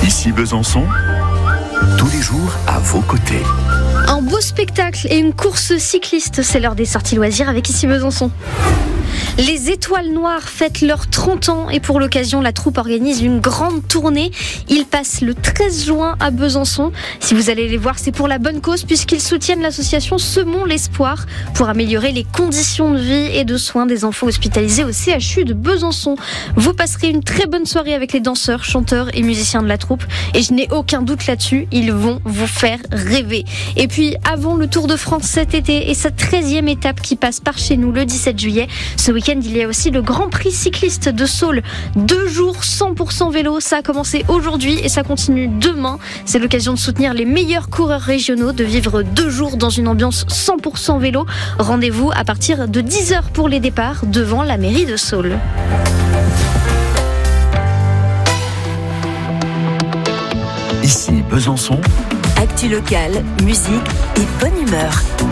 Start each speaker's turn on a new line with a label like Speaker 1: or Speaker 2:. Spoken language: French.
Speaker 1: Ici Besançon, tous les jours à vos côtés.
Speaker 2: Un beau spectacle et une course cycliste, c'est l'heure des sorties loisirs avec Ici Besançon. Les Étoiles Noires fêtent leurs 30 ans et pour l'occasion, la troupe organise une grande tournée. Ils passent le 13 juin à Besançon. Si vous allez les voir, c'est pour la bonne cause puisqu'ils soutiennent l'association Semons l'Espoir pour améliorer les conditions de vie et de soins des enfants hospitalisés au CHU de Besançon. Vous passerez une très bonne soirée avec les danseurs, chanteurs et musiciens de la troupe et je n'ai aucun doute là-dessus, ils vont vous faire rêver. Et puis, avant le Tour de France cet été et sa 13e étape qui passe par chez nous le 17 juillet, ce week-end, il y a aussi le Grand Prix cycliste de Saules. 2 jours 100% vélo, ça a commencé aujourd'hui et ça continue demain. C'est l'occasion de soutenir les meilleurs coureurs régionaux, de vivre 2 jours dans une ambiance 100% vélo. Rendez-vous à partir de 10h pour les départs devant la mairie de Saules.
Speaker 1: Ici Besançon.
Speaker 3: Actu locale, musique et bonne humeur.